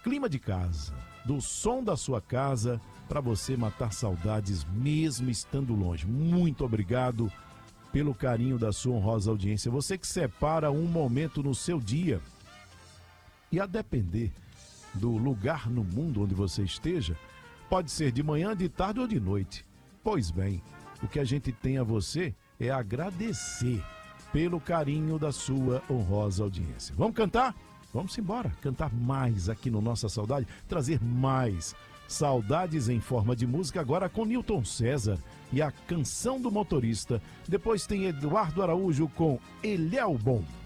clima de casa, do som da sua casa, para você matar saudades mesmo estando longe. Muito obrigado pelo carinho da sua honrosa audiência. Você que separa um momento no seu dia, e a depender do lugar no mundo onde você esteja, pode ser de manhã, de tarde ou de noite. Pois bem, o que a gente tem a você é agradecer pelo carinho da sua honrosa audiência. Vamos cantar? Vamos embora, cantar mais aqui no Nossa Saudade, trazer mais saudades em forma de música, agora com Newton César e a Canção do Motorista. Depois tem Eduardo Araújo com Ele é o Bom.